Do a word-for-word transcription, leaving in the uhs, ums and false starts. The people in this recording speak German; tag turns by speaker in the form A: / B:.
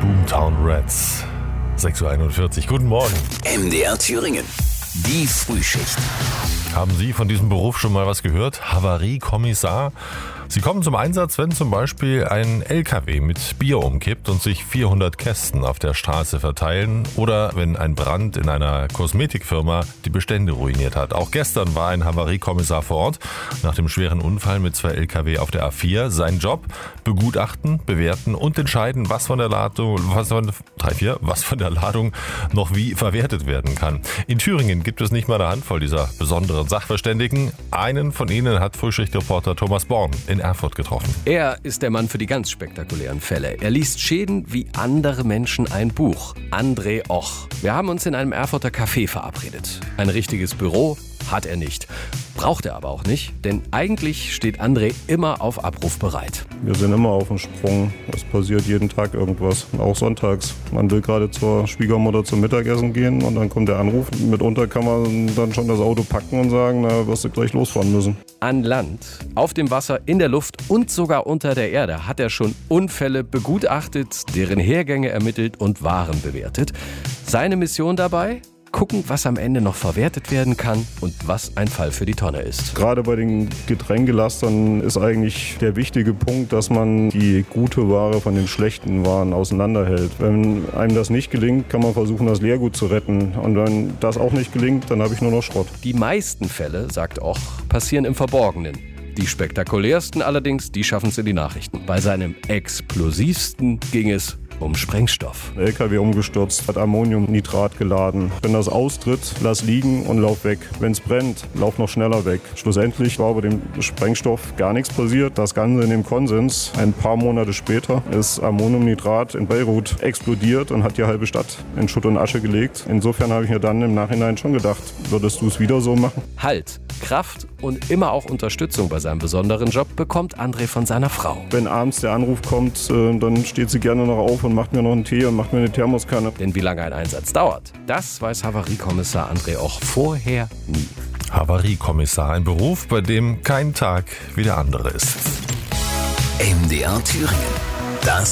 A: Boomtown Rats. sechs Uhr einundvierzig. Guten Morgen.
B: M D R Thüringen. Die Frühschicht.
A: Haben Sie von diesem Beruf schon mal was gehört? Havariekommissar? Sie kommen zum Einsatz, wenn zum Beispiel ein L K W mit Bier umkippt und sich vierhundert Kästen auf der Straße verteilen oder wenn ein Brand in einer Kosmetikfirma die Bestände ruiniert hat. Auch gestern war ein Havariekommissar vor Ort nach dem schweren Unfall mit zwei L K W auf der A vier. Sein Job: begutachten, bewerten und entscheiden, was von der Ladung, was von, drei, vier, was von der Ladung noch wie verwertet werden kann. In Thüringen gibt es nicht mal eine Handvoll dieser besonderen Sachverständigen. Einen von ihnen hat Frühschichtreporter Thomas Born in Erfurt getroffen.
C: Er ist der Mann für die ganz spektakulären Fälle. Er liest Schäden wie andere Menschen ein Buch. André Och. Wir haben uns in einem Erfurter Café verabredet. Ein richtiges Büro hat er nicht. Braucht er aber auch nicht, denn eigentlich steht André immer auf Abruf bereit.
D: Wir sind immer auf dem Sprung. Es passiert jeden Tag irgendwas, auch sonntags. Man will gerade zur Schwiegermutter zum Mittagessen gehen und dann kommt der Anruf. Mitunter kann man dann schon das Auto packen und sagen, na, wirst du gleich losfahren müssen.
C: An Land, auf dem Wasser, in der Luft und sogar unter der Erde hat er schon Unfälle begutachtet, deren Hergänge ermittelt und Waren bewertet. Seine Mission dabei? Gucken, was am Ende noch verwertet werden kann und was ein Fall für die Tonne ist.
D: Gerade bei den Getränkelastern ist eigentlich der wichtige Punkt, dass man die gute Ware von den schlechten Waren auseinanderhält. Wenn einem das nicht gelingt, kann man versuchen, das Leergut zu retten. Und wenn das auch nicht gelingt, dann habe ich nur noch Schrott.
C: Die meisten Fälle, sagt Och, passieren im Verborgenen. Die spektakulärsten allerdings, die schaffen es in die Nachrichten. Bei seinem explosivsten ging es um Sprengstoff.
D: Der L K W umgestürzt, hat Ammoniumnitrat geladen. Wenn das austritt, lass liegen und lauf weg. Wenn es brennt, lauf noch schneller weg. Schlussendlich war bei dem Sprengstoff gar nichts passiert. Das Ganze in dem Konsens. Ein paar Monate später ist Ammoniumnitrat in Beirut explodiert und hat die halbe Stadt in Schutt und Asche gelegt. Insofern habe ich mir dann im Nachhinein schon gedacht, würdest du es wieder so machen?
C: Halt, Kraft und immer auch Unterstützung bei seinem besonderen Job bekommt André von seiner Frau.
D: Wenn abends der Anruf kommt, dann steht sie gerne noch auf und macht mir noch einen Tee und macht mir eine Thermoskanne.
C: Denn wie lange ein Einsatz dauert, das weiß Havariekommissar André auch vorher nie.
A: Havariekommissar, ein Beruf, bei dem kein Tag wie der andere ist.
B: M D R Thüringen. Das